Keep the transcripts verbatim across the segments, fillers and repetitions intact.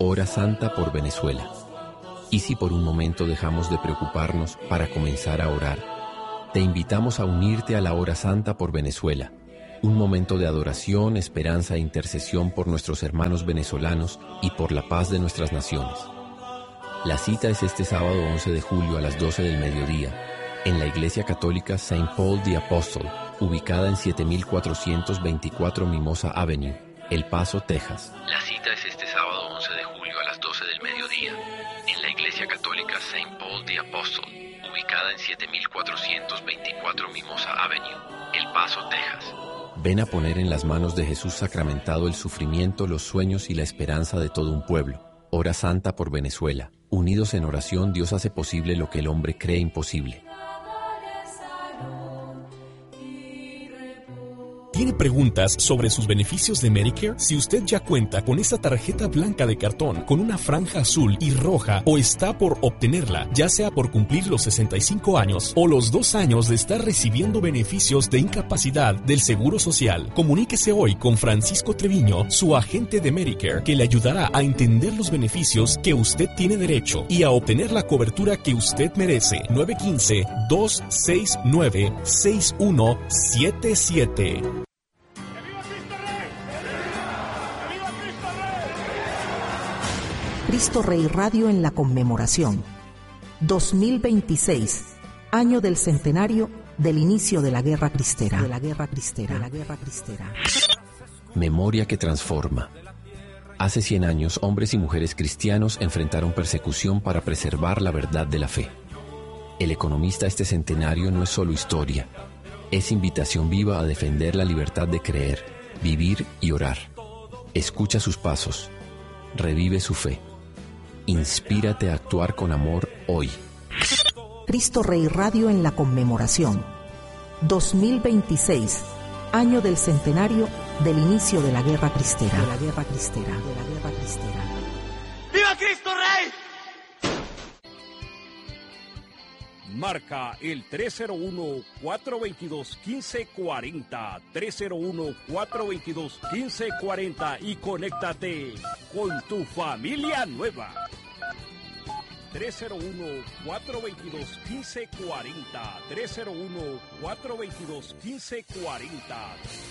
Hora Santa por Venezuela. ¿Y si por un momento dejamos de preocuparnos para comenzar a orar? Te invitamos a unirte a la Hora Santa por Venezuela, un momento de adoración, esperanza e intercesión por nuestros hermanos venezolanos y por la paz de nuestras naciones. La cita es este sábado once de julio a las doce del mediodía, en la Iglesia Católica Saint Paul the Apostle, ubicada en siete mil cuatrocientos veinticuatro Mimosa Avenue, El Paso, Texas. La cita es este sábado once de julio a las doce del mediodía, en la Iglesia Católica Saint Paul the Apostle, ubicada en siete mil cuatrocientos veinticuatro Mimosa Avenue, El Paso, Texas. Ven a poner en las manos de Jesús sacramentado el sufrimiento, los sueños y la esperanza de todo un pueblo. Hora Santa por Venezuela. Unidos en oración, Dios hace posible lo que el hombre cree imposible. ¿Tiene preguntas sobre sus beneficios de Medicare? Si usted ya cuenta con esa tarjeta blanca de cartón con una franja azul y roja o está por obtenerla, ya sea por cumplir los sesenta y cinco años o los dos años de estar recibiendo beneficios de incapacidad del Seguro Social, comuníquese hoy con Francisco Treviño, su agente de Medicare, que le ayudará a entender los beneficios que usted tiene derecho y a obtener la cobertura que usted merece. nueve uno cinco, dos seis nueve, seis uno siete siete. Cristo Rey Radio en la conmemoración. dos mil veintiséis, año del centenario del inicio de la Guerra Cristera. De la Guerra Cristera. De la Guerra Cristera. Memoria que transforma. Hace cien años, hombres y mujeres cristianos enfrentaron persecución para preservar la verdad de la fe. El economista este centenario no es solo historia, es invitación viva a defender la libertad de creer, vivir y orar. Escucha sus pasos, revive su fe. Inspírate a actuar con amor hoy. Cristo Rey Radio en la conmemoración. dos mil veintiséis, año del centenario del inicio de la Guerra Cristera. De la Guerra Cristera. De la Guerra Cristera. ¡Viva Cristo Rey! Marca el tres cero uno, cuatro dos dos, uno cinco cuatro cero, tres cero uno, cuatro dos dos, uno cinco cuatro cero y conéctate con tu familia nueva. tres cero uno, cuatro dos dos, uno cinco cuatro cero, tres cero uno, cuatro dos dos, uno cinco cuatro cero.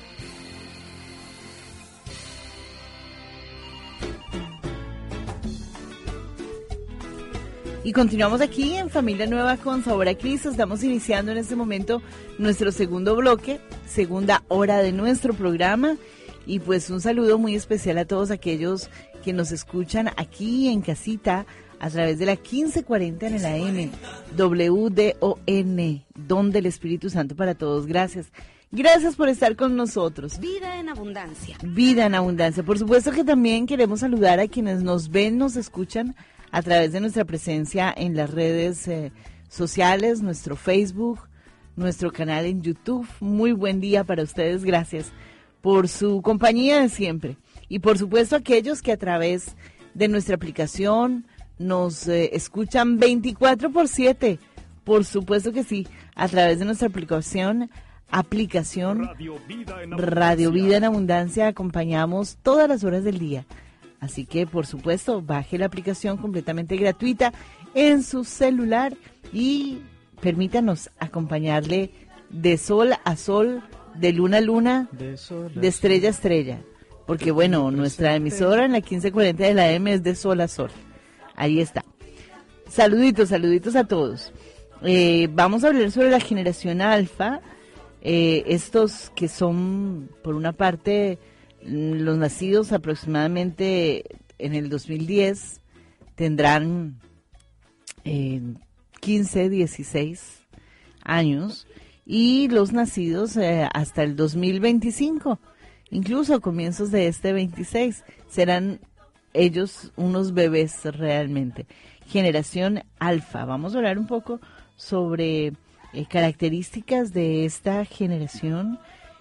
Y continuamos aquí en Familia Nueva con Sabor a Cristo. Estamos iniciando en este momento nuestro segundo bloque, segunda hora de nuestro programa. Y pues un saludo muy especial a todos aquellos que nos escuchan aquí en casita a través de la quince cuarenta en el A M, W D O N, Don del Espíritu Santo para todos. Gracias. Gracias por estar con nosotros. Vida en abundancia. Vida en abundancia. Por supuesto que también queremos saludar a quienes nos ven, nos escuchan a través de nuestra presencia en las redes eh, sociales, nuestro Facebook, nuestro canal en YouTube. Muy buen día para ustedes, gracias por su compañía de siempre. Y por supuesto aquellos que a través de nuestra aplicación nos eh, escuchan veinticuatro por siete, por supuesto que sí, a través de nuestra aplicación, aplicación Radio Vida en Abundancia, Radio Vida en Abundancia acompañamos todas las horas del día. Así que, por supuesto, baje la aplicación completamente gratuita en su celular y permítanos acompañarle de sol a sol, de luna a luna, de, sol a de estrella a estrella. Porque, bueno, nuestra emisora en la quince cuarenta de la M es de sol a sol. Ahí está. Saluditos, saluditos a todos. Eh, vamos a hablar sobre la generación alfa. Eh, estos que son, por una parte, los nacidos aproximadamente en el dos mil diez tendrán eh, quince, dieciséis años y los nacidos eh, hasta el dos mil veinticinco, incluso a comienzos de este veintiséis, serán ellos unos bebés realmente. Generación alfa. Vamos a hablar un poco sobre eh, características de esta generación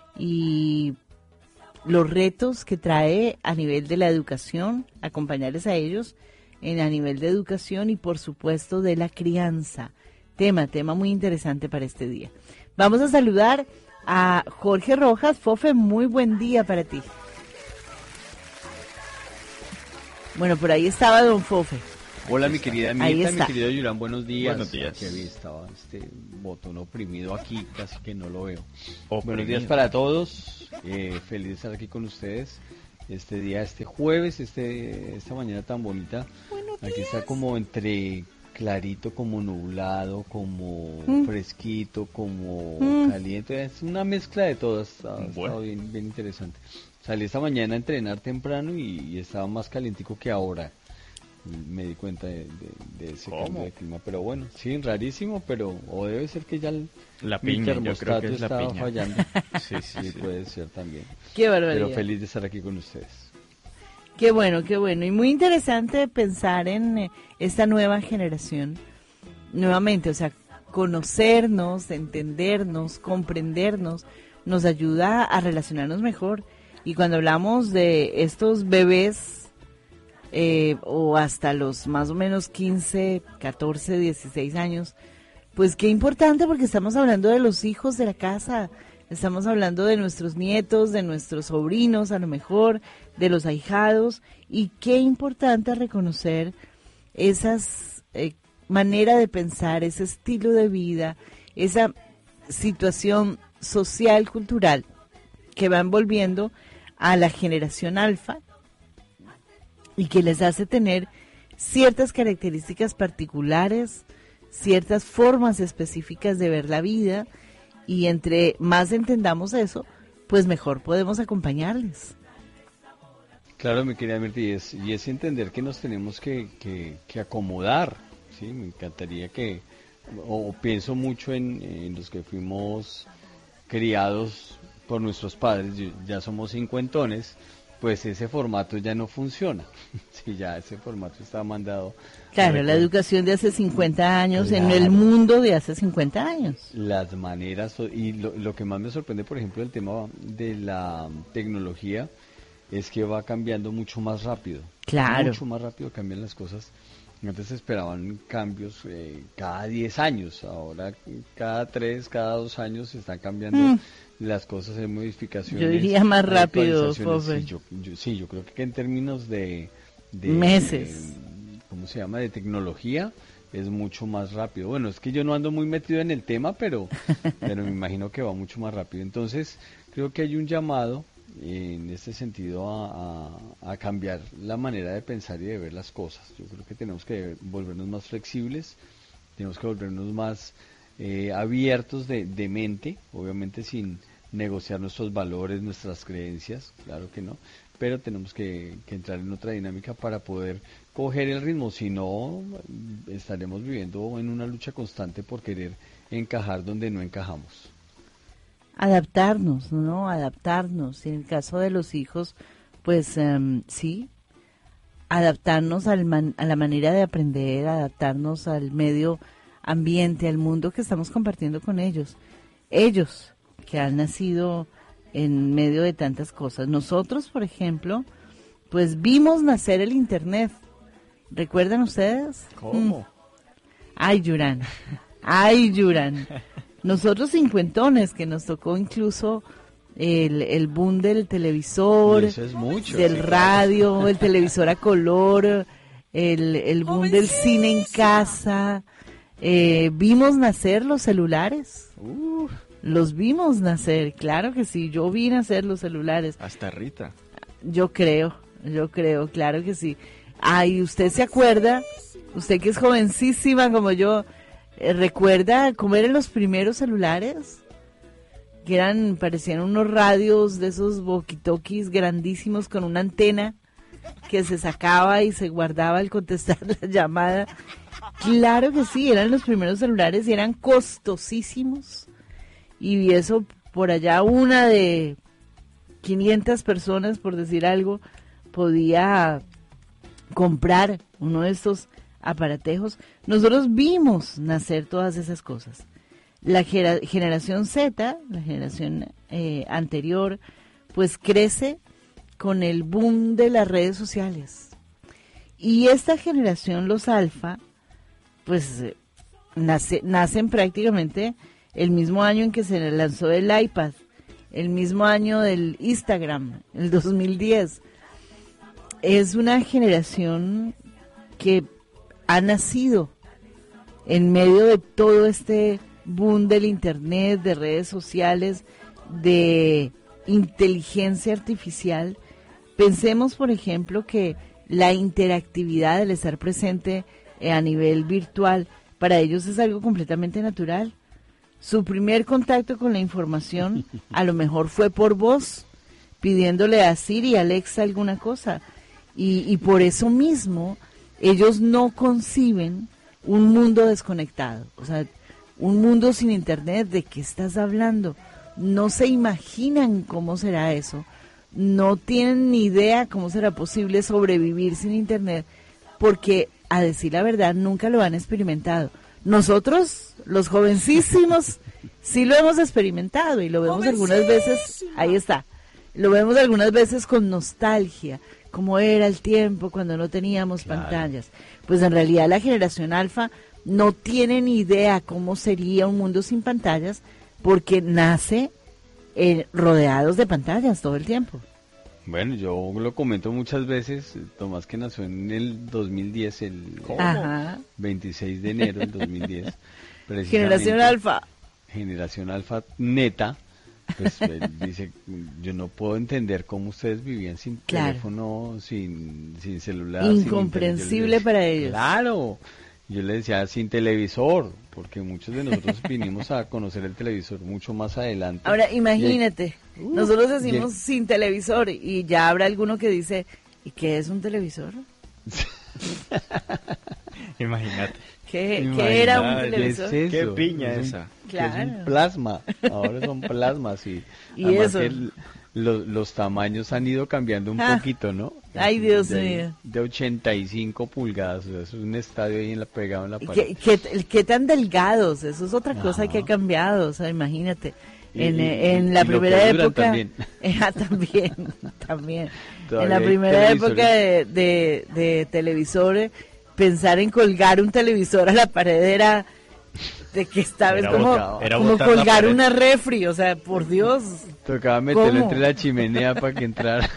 y los retos que trae a nivel de la educación, acompañarles a ellos en a nivel de educación y por supuesto de la crianza. Tema, tema muy interesante para este día. Vamos a saludar a Jorge Rojas. Fofe, muy buen día para ti. Bueno, por ahí estaba Don Fofe. Hola, mi querida Ahí Mirta, está. mi querido Yurán, buenos días. Buenos días. Aquí estaba este botón oprimido aquí, casi que no lo veo. Oprimido. Buenos días para todos, eh, feliz de estar aquí con ustedes. Este día, este jueves, este esta mañana tan bonita. Aquí está como entre clarito, como nublado, como Mm. fresquito, como Mm. caliente. Es una mezcla de todo, ha estado, ha Bueno. estado bien, bien interesante. Salí esta mañana a entrenar temprano y, y estaba más calientico que ahora. Me di cuenta de, de- de ese ¿Cómo? cambio de clima, pero bueno, sí, rarísimo, pero o debe ser que ya el La mi piña, yo creo termostato que es la estaba piña. fallando. Sí, sí, Sí, sí. puede ser también. Qué barbaridad. Pero feliz de estar aquí con ustedes. Qué bueno, qué bueno. Y muy interesante pensar en eh, esta nueva generación. Nuevamente, o sea, conocernos, entendernos, comprendernos, nos ayuda a relacionarnos mejor. Y cuando hablamos de estos bebés, eh, o hasta los más o menos quince, catorce, dieciséis años, pues qué importante porque estamos hablando de los hijos de la casa, estamos hablando de nuestros nietos, de nuestros sobrinos a lo mejor, de los ahijados, y qué importante reconocer esas eh, manera de pensar, ese estilo de vida, esa situación social, cultural que va envolviendo a la generación alfa y que les hace tener ciertas características particulares, ciertas formas específicas de ver la vida, y entre más entendamos eso, pues mejor podemos acompañarles. Claro, mi querida Mirta, y es, y es entender que nos tenemos que, que, que acomodar, ¿sí? Me encantaría que, o pienso mucho en, en los que fuimos criados por nuestros padres, yo- ya somos cincuentones, pues ese formato ya no funciona, sí, ya ese formato está mandado. Claro, la Recuerdo educación de hace cincuenta años en Claro. el mundo de hace cincuenta años. las maneras, o- y lo, lo que más me sorprende, por ejemplo, el tema de la tecnología, es que va cambiando mucho más rápido. Claro. Mucho más rápido cambian las cosas. Antes se esperaban cambios eh, cada diez años, ahora cada tres, cada dos años se están cambiando Mm. las cosas, hay modificaciones. Yo diría más hay rápido, actualizaciones. Fofe. Sí, yo, yo- sí, yo creo que en términos de... de Meses. de, ¿cómo se llama? De tecnología, es mucho más rápido. Bueno, es que yo no ando muy metido en el tema, pero, pero me imagino que va mucho más rápido. Entonces, creo que hay un llamado en este sentido a, a- a cambiar la manera de pensar y de ver las cosas. Yo creo que tenemos que volvernos más flexibles, tenemos que volvernos más eh, abiertos de, de mente, obviamente sin negociar nuestros valores, nuestras creencias, claro que no, pero tenemos que, que entrar en otra dinámica para poder coger el ritmo, si no estaremos viviendo en una lucha constante por querer encajar donde no encajamos. Adaptarnos, ¿no? Adaptarnos. Y en el caso de los hijos, pues em, sí, adaptarnos al man- a la manera de aprender, adaptarnos al medio ambiente, al mundo que estamos compartiendo con ellos. Ellos, que han nacido en medio de tantas cosas. Nosotros, por ejemplo, pues vimos nacer el Internet. ¿Recuerdan ustedes? ¿Cómo? Mm. Ay, Yurán. Ay, Yurán. Nosotros cincuentones, que nos tocó incluso el, el boom del televisor, Y eso es mucho. del sí, claro. radio, el televisor a color, el, el boom del cine en casa. Eh, vimos nacer los celulares. Uh, Los vimos nacer, claro que sí. Yo vi nacer los celulares. hasta Rita. Yo creo, yo creo, claro que sí. Ay, ¿usted se acuerda? Usted que es jovencísima como yo, eh, ¿recuerda cómo eran los primeros celulares? Que eran, parecían unos radios de esos walkie-talkies grandísimos con una antena que se sacaba y se guardaba al contestar la llamada. Claro que sí, eran los primeros celulares y eran costosísimos. Y eso por allá una de quinientas personas, por decir algo, podía comprar uno de estos aparatejos. Nosotros vimos nacer todas esas cosas. La gera- generación Z, la generación eh, anterior, pues crece con el boom de las redes sociales. Y esta generación, los alfa, pues eh, nace, nacen prácticamente el mismo año en que se lanzó el iPad, el mismo año del Instagram, el dos mil diez. es una generación que ha nacido en medio de todo este boom del internet, de redes sociales, de inteligencia artificial. Pensemos, por ejemplo, que la interactividad, el estar presente eh, a nivel virtual, para ellos es algo completamente natural. Su primer contacto con la información a lo mejor fue por voz, pidiéndole a Siri, Alexa alguna cosa. Y, y por eso mismo ellos no conciben un mundo desconectado. O sea, un mundo sin internet, ¿de qué estás hablando? No se imaginan cómo será eso. No tienen ni idea cómo será posible sobrevivir sin internet, porque, a decir la verdad, nunca lo han experimentado. Nosotros, los jovencísimos, sí lo hemos experimentado y lo vemos algunas veces, ahí está, lo vemos algunas veces con nostalgia, como era el tiempo cuando no teníamos claro. pantallas. Pues en realidad la generación alfa no tiene ni idea cómo sería un mundo sin pantallas, porque nace eh, rodeados de pantallas todo el tiempo. Bueno, yo lo comento muchas veces, Tomás, que nació en el dos mil diez, el Ajá. veintiséis de enero del dos mil diez. Generación alfa. Generación alfa neta, pues él dice, yo no puedo entender cómo ustedes vivían sin claro. teléfono, sin, sin celular. Incomprensible sin para ellos. Claro, yo le decía sin televisor, porque muchos de nosotros vinimos a conocer el televisor mucho más adelante. Ahora, imagínate, hay, uh, nosotros decimos y, sin televisor y ya habrá alguno que dice, ¿y qué es un televisor? Imagínate. ¿Qué, Imagínate, ¿Qué era un televisor? ¿Qué, es ¿Qué piña es esa? Claro. Es un plasma, ahora son plasmas y, ¿Y eso? Que el, los, los tamaños han ido cambiando un ah, poquito, ¿no? Ay, Dios de, mío. De ochenta y cinco pulgadas, o sea, es un estadio ahí en la, pegado en la pared. ¿Qué, qué, qué tan delgados? Eso es otra cosa Ajá. que ha cambiado, o sea, imagínate. Y, en, y, en la y primera época también, eh, ah, también, también. En la primera época de, de, de televisores, pensar en colgar un televisor a la pared era de que estaba es como, era como colgar una refri, o sea, por Dios. Tocaba meterlo ¿Cómo? Entre la chimenea para que entrara.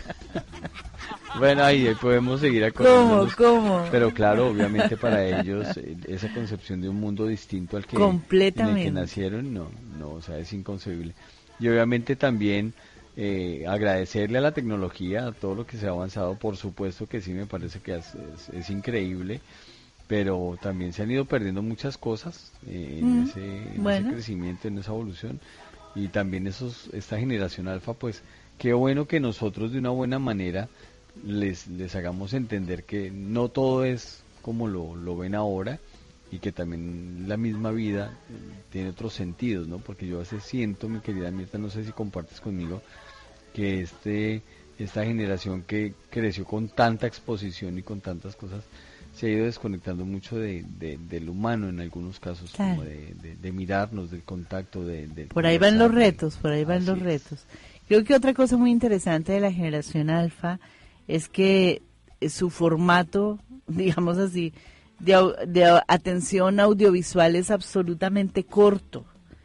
Bueno, ahí, ahí podemos seguir ¿Cómo? ¿Cómo? Pero claro, obviamente para ellos esa concepción de un mundo distinto al que, completamente. En el que nacieron, no, no, o sea, es inconcebible. Y obviamente también eh, agradecerle a la tecnología, a todo lo que se ha avanzado, por supuesto que sí me parece que es, es, es increíble, pero también se han ido perdiendo muchas cosas eh, en, mm, ese, en bueno. ese crecimiento, en esa evolución, y también esos esta generación alfa, pues qué bueno que nosotros de una buena manera les les hagamos entender que no todo es como lo, lo ven ahora, y que también la misma vida eh, tiene otros sentidos, ¿no? Porque yo a veces siento, mi querida Mirta, no sé si compartes conmigo, que este esta generación que creció con tanta exposición y con tantas cosas, se ha ido desconectando mucho de, de, del humano en algunos casos, claro. como de, de, de mirarnos, del contacto. De, de por ahí van los retos, por ahí van los retos. Creo que otra cosa muy interesante de la generación alfa es que su formato, digamos así, de, de atención audiovisual es absolutamente corto.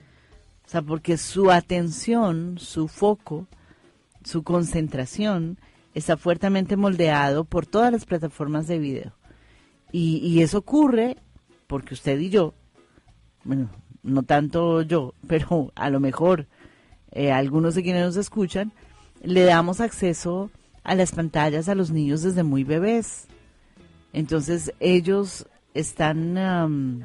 O sea, porque su atención, su foco, su concentración está fuertemente moldeado por todas las plataformas de video. Y, y eso ocurre porque usted y yo, bueno, no tanto yo, pero a lo mejor eh, algunos de quienes nos escuchan, le damos acceso a las pantallas a los niños desde muy bebés. Entonces ellos están um,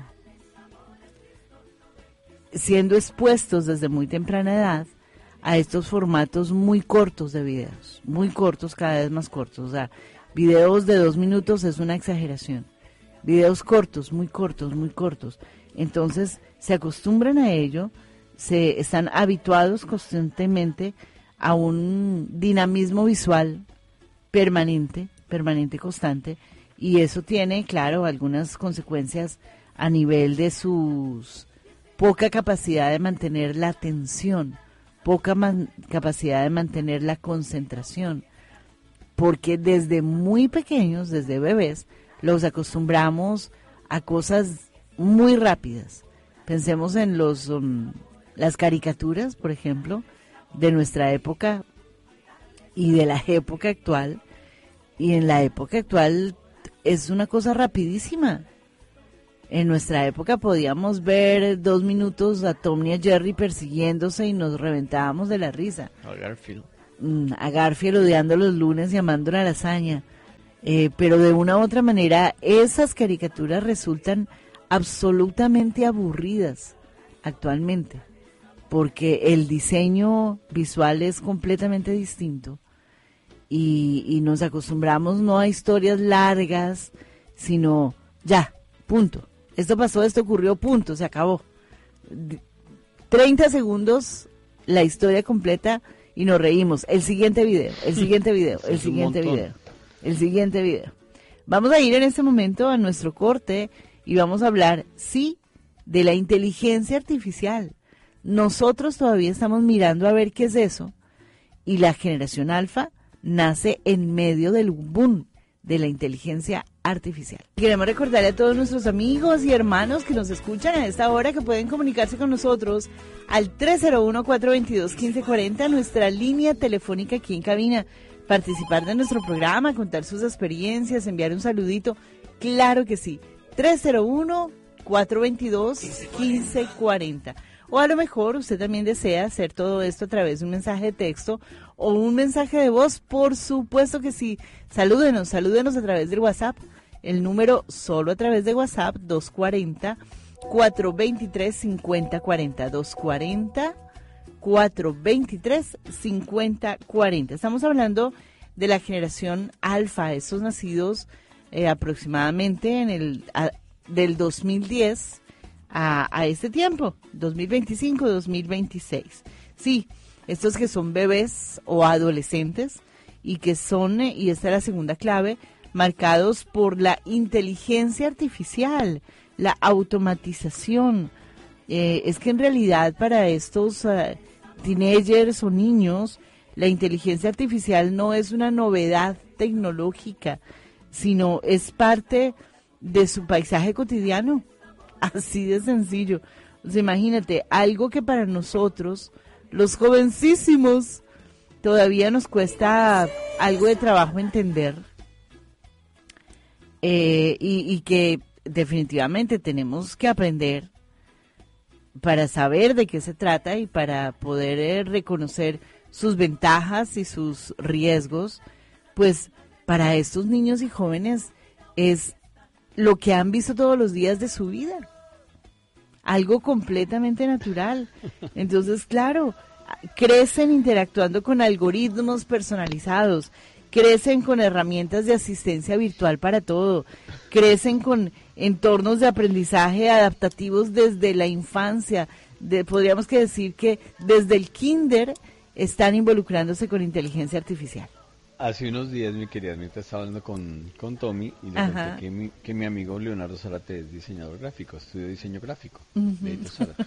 siendo expuestos desde muy temprana edad a estos formatos muy cortos de videos, muy cortos, cada vez más cortos. O sea, videos de dos minutos es una exageración. Videos cortos, muy cortos, muy cortos. Entonces se acostumbran a ello, se están habituados constantemente a un dinamismo visual permanente, permanente, constante, y eso tiene, claro, algunas consecuencias a nivel de su poca capacidad de mantener la atención, poca man- capacidad de mantener la concentración, porque desde muy pequeños, desde bebés, los acostumbramos a cosas muy rápidas. Pensemos en los um, las caricaturas, por ejemplo, de nuestra época y de la época actual. y en la época actual es una cosa rapidísima. En nuestra época podíamos ver dos minutos a Tom y a Jerry persiguiéndose y nos reventábamos de la risa. A Garfield. Mm, a Garfield odiando los lunes y amando la lasaña. Eh, pero de una u otra manera esas caricaturas resultan absolutamente aburridas actualmente, porque el diseño visual es completamente distinto y, y nos acostumbramos no a historias largas, sino ya, punto. Esto pasó, esto ocurrió, punto, se acabó. treinta segundos, la historia completa y nos reímos. El siguiente video, el siguiente video, el siguiente video, el siguiente video. Vamos a ir en este momento a nuestro corte y vamos a hablar, sí, de la inteligencia artificial. Nosotros todavía estamos mirando a ver qué es eso y la generación alfa nace en medio del boom de la inteligencia artificial. Queremos recordarle a todos nuestros amigos y hermanos que nos escuchan a esta hora que pueden comunicarse con nosotros al tres cero uno, cuatro dos dos, uno cinco cuatro cero, nuestra línea telefónica aquí en cabina, participar de nuestro programa, contar sus experiencias, enviar un saludito, claro que sí, tres cero uno, cuatro dos dos, uno cinco cuatro cero. O a lo mejor usted también desea hacer todo esto a través de un mensaje de texto o un mensaje de voz, por supuesto que sí. Salúdenos, salúdenos a través del WhatsApp. El número solo a través de WhatsApp, dos cuatro cero, cuatro dos tres, cinco cero cuatro cero, dos cuatro cero, cuatro dos tres, cinco cero cuatro cero. Estamos hablando de la generación alfa, esos nacidos eh, aproximadamente en el a, del dos mil diez a, a este tiempo, dos mil veinticinco, dos mil veintiséis. Sí, estos que son bebés o adolescentes y que son, eh, y esta es la segunda clave, marcados por la inteligencia artificial, la automatización. Eh, es que en realidad para estos uh, teenagers o niños, la inteligencia artificial no es una novedad tecnológica, sino es parte de su paisaje cotidiano, así de sencillo. O sea, imagínate, algo que para nosotros, los jovencísimos, todavía nos cuesta algo de trabajo entender, eh, y, y que definitivamente tenemos que aprender para saber de qué se trata y para poder eh, reconocer sus ventajas y sus riesgos, pues para estos niños y jóvenes es lo que han visto todos los días de su vida, algo completamente natural. Entonces, claro, crecen interactuando con algoritmos personalizados, crecen con herramientas de asistencia virtual para todo, crecen con entornos de aprendizaje adaptativos desde la infancia. De, podríamos que decir que desde el kinder están involucrándose con inteligencia artificial. Hace unos días, mi querida Mirta, estaba hablando con, con Tommy y le conté que mi, que mi amigo Leonardo Zárate es diseñador gráfico, estudió diseño gráfico. Uh-huh. De hecho, Zárate.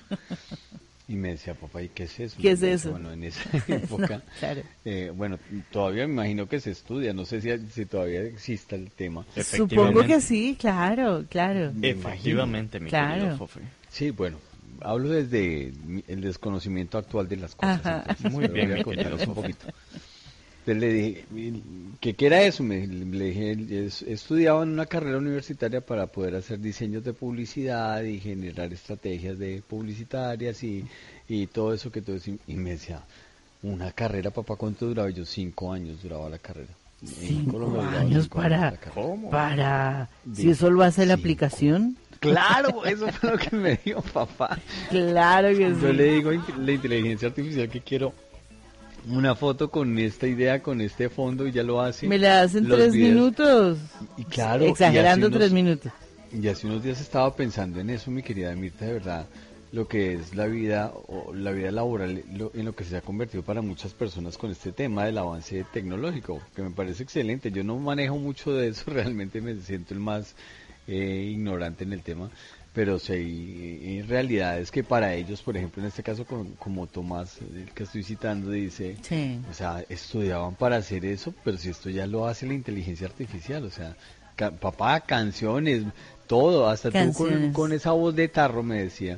Y me decía, papá, ¿y qué es eso? ¿Qué es eso? Bueno, en esa época, no, claro. eh, bueno, todavía me imagino que se estudia, no sé si, si todavía exista el tema. Supongo que sí, claro, claro. Efectivamente, mi claro. querido Fofe. Sí, bueno, hablo desde el desconocimiento actual de las cosas. Entonces, muy bien, mi querido un poquito. Entonces le dije, ¿qué, qué era eso? Me, le dije, estudiaba en una carrera universitaria para poder hacer diseños de publicidad y generar estrategias de publicitarias y, y todo eso que todo eso. Y me decía, ¿una carrera, papá, cuánto duraba? Y yo, cinco años duraba la carrera. Cinco años para, para, si eso lo hace la aplicación. Claro, eso fue lo que me dijo papá. Claro que yo sí. Yo le digo a la inteligencia artificial que quiero una foto con esta idea, con este fondo, y ya lo hace. Me la hacen tres videos. minutos. Y claro, exagerando y unos, tres minutos. Y hace unos días estaba pensando en eso, mi querida Mirta, de verdad, lo que es la vida o la vida laboral, lo, en lo que se ha convertido para muchas personas con este tema del avance tecnológico, que me parece excelente. Yo no manejo mucho de eso, realmente me siento el más eh, ignorante en el tema. Pero sí, en realidad es que para ellos, por ejemplo, en este caso, como, como Tomás, el que estoy citando, dice, sí. O sea, estudiaban para hacer eso, pero si esto ya lo hace la inteligencia artificial, o sea, ca- papá, canciones, todo, hasta canciones. Tú con, con esa voz de tarro me decía,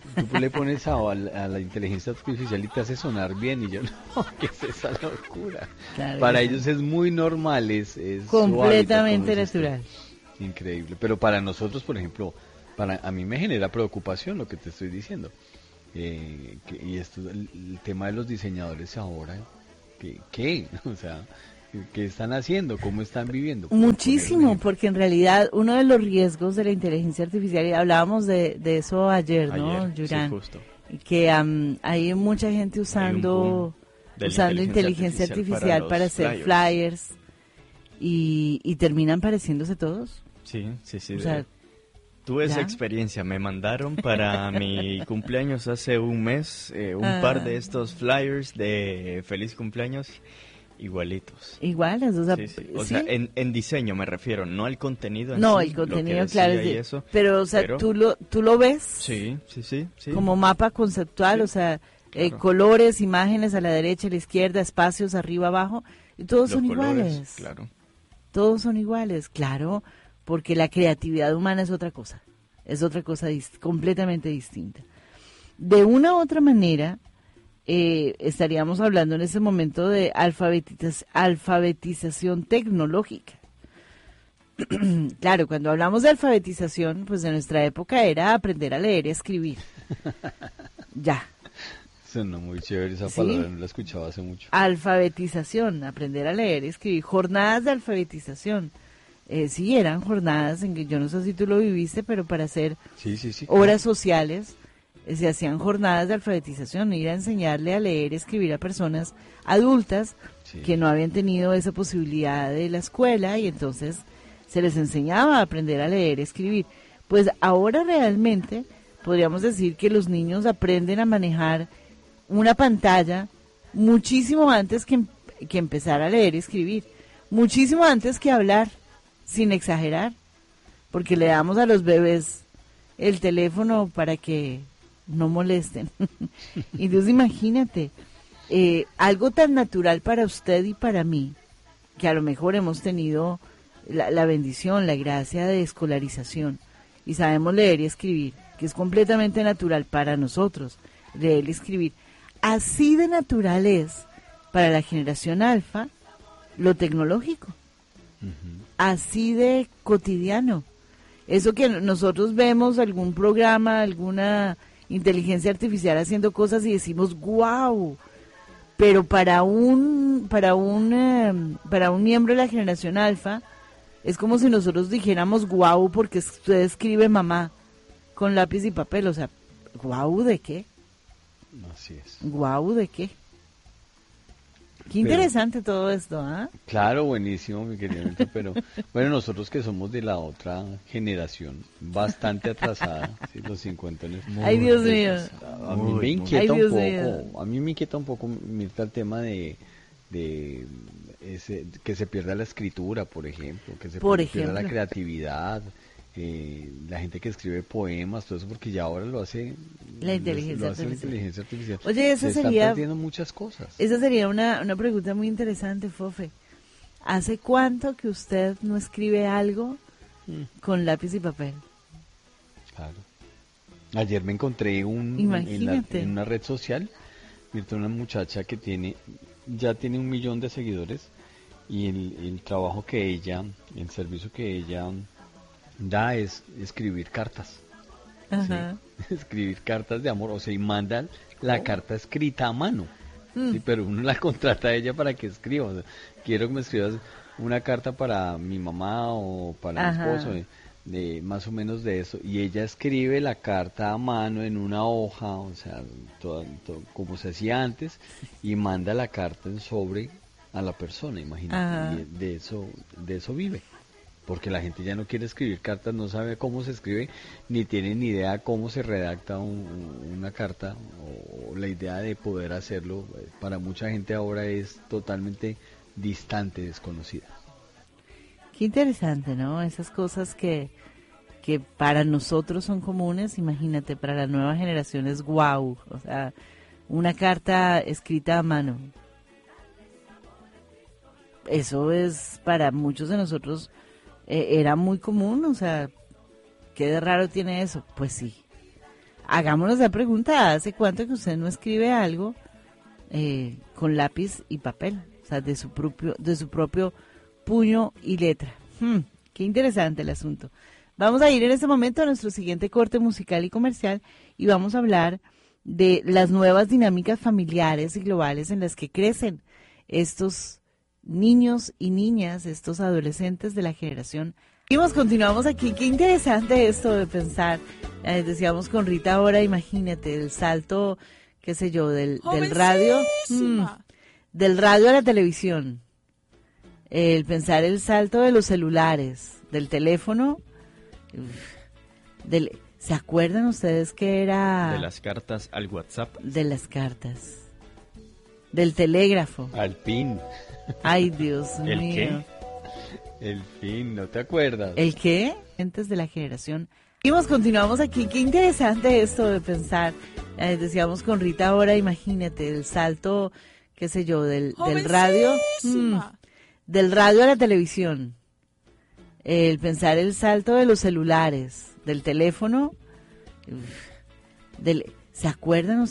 tú le pones a, a la a la inteligencia artificial y te hace sonar bien, y yo, no, ¿qué es esa locura? Claro, Para sí. ellos es muy normal, es, es su Completamente hábitat, como dices natural. tú. Increíble, pero para nosotros, por ejemplo, para a mí me genera preocupación lo que te estoy diciendo. Eh, que- y esto, el, el tema de los diseñadores ahora, ¿qué? ¿Qué? O sea, ¿qué están haciendo? ¿Cómo están viviendo? Por poner un Muchísimo, ejemplo. porque en realidad uno de los riesgos de la inteligencia artificial, y hablábamos de, de eso ayer, ¿no, Ayer, sí, Yurán? justo. Que am, hay mucha gente usando, boom de la usando inteligencia inteligencia artificial artificial para, para los hacer flyers, y, y terminan pareciéndose todos. Sí, sí, sí. O de- sea, Tuve esa ¿ya? experiencia, me mandaron para mi cumpleaños hace un mes eh, un Ah. par de estos flyers de feliz cumpleaños igualitos. Iguales, o sea, Sí, sí. O ¿sí? sea, en, en diseño me refiero, no al contenido en No, sí, el lo contenido, que claro, decía es y de- eso, pero, o sea, pero- tú lo, tú lo ves Sí, sí, sí, sí. como mapa conceptual, Sí, o sea, eh, claro. colores, imágenes a la derecha, a la izquierda, espacios arriba, abajo, y todos Los son colores, iguales. claro. Todos son iguales, claro, porque la creatividad humana es otra cosa, es otra cosa dis- completamente distinta. De una u otra manera, eh, estaríamos hablando en ese momento de alfabetiz- alfabetización tecnológica. Claro, cuando hablamos de alfabetización, pues en nuestra época era aprender a leer y a escribir. Ya. Sonó muy chévere esa Sí. palabra, no la escuchaba hace mucho. Alfabetización, aprender a leer y escribir, jornadas de alfabetización. Eh, sí, eran jornadas en que yo no sé si tú lo viviste, pero para hacer Sí, sí, sí. horas sociales eh, se hacían jornadas de alfabetización, ir a enseñarle a leer y escribir a personas adultas Sí. que no habían tenido esa posibilidad de la escuela, y entonces se les enseñaba a aprender a leer y escribir. Pues ahora realmente podríamos decir que los niños aprenden a manejar una pantalla muchísimo antes que, em- que empezar a leer y escribir, muchísimo antes que hablar, sin exagerar, porque le damos a los bebés el teléfono para que no molesten. Y Dios, imagínate, eh, algo tan natural para usted y para mí, que a lo mejor hemos tenido la, la bendición, la gracia de escolarización, y sabemos leer y escribir, que es completamente natural para nosotros, leer y escribir. Así de natural es para la generación alfa lo tecnológico, así de cotidiano. Eso que nosotros vemos algún programa, alguna inteligencia artificial haciendo cosas y decimos wow, pero para un para un eh, para un miembro de la generación alfa es como si nosotros dijéramos wow porque usted escribe mamá con lápiz y papel, o sea, wow ¿de qué? Así es. Wow ¿de qué? Qué Pero- interesante todo esto, ¿ah? Claro, buenísimo, mi querido Milton, pero bueno, nosotros que somos de la otra generación, bastante atrasada, ¿sí? Los cincuentones. Ay, Dios pues, mío. A mí Muy, me muy. inquieta Ay, un Dios poco, mío. a mí me inquieta un poco, Mirta, el tema de, de ese, que se pierda la escritura, por ejemplo, que se Por pierda la ejemplo. creatividad, eh, la gente que escribe poemas, todo eso, porque ya ahora lo hace La inteligencia lo hace la artificial. inteligencia artificial. Oye, esa se están sería- perdiendo muchas cosas. Esa sería una, una pregunta muy interesante, Fofe. ¿Hace cuánto que usted no escribe algo con lápiz y papel? Claro. Ayer me encontré un en, la- Imagínate. en una red social, Mirta, una muchacha que tiene ya tiene un millón de seguidores, y el, el trabajo que ella, el servicio que ella da es escribir cartas. Ajá. ¿sí? Escribir cartas de amor, o sea, y mandan la carta escrita a mano. Mm. Sí, pero uno la contrata a ella para que escriba. O sea, quiero que me escribas una carta para mi mamá o para Ajá. mi esposo, eh, de, más o menos de eso. Y ella escribe la carta a mano en una hoja, o sea, toda- to- como se hacía antes, y manda la carta en sobre a la persona, Ajá. imagínate. Y de eso, de eso vive. Porque la gente ya no quiere escribir cartas, no sabe cómo se escribe, ni tiene ni idea cómo se redacta un- una carta, o la idea de poder hacerlo, eh, para mucha gente ahora es totalmente distante, desconocida. Qué interesante, ¿no? Esas cosas que, que para nosotros son comunes, imagínate, para la nueva generación es guau. O sea, una carta escrita a mano. Eso es para muchos de nosotros eh, era muy común, o sea, ¿qué de raro tiene eso? Pues sí. hagámonos la pregunta, ¿hace cuánto que usted no escribe algo eh, con lápiz y papel? O sea, de su propio, de su propio puño y letra. Hmm, qué interesante el asunto. Vamos a ir en este momento a nuestro siguiente corte musical y comercial y vamos a hablar de las nuevas dinámicas familiares y globales en las que crecen estos niños y niñas, estos adolescentes de la generación. Seguimos, continuamos aquí. Qué interesante esto de pensar. Eh, decíamos con Rita ahora, imagínate, el salto, qué sé yo, del, del radio, mm, del radio a la televisión. El pensar el salto de los celulares, del teléfono, del, ¿se acuerdan ustedes que era? De las cartas al WhatsApp. De las cartas. Del telégrafo. Al pin. Ay, Dios ¿El mío. qué? El pin, ¿no te acuerdas? ¿El qué? Antes de la generación. Seguimos, continuamos aquí. Qué interesante esto de pensar. Eh, decíamos con Rita ahora, imagínate, el salto, qué sé yo, del, del radio. Mm, del radio a la televisión. El pensar el salto de los celulares, del teléfono, del, ¿se acuerdan ustedes?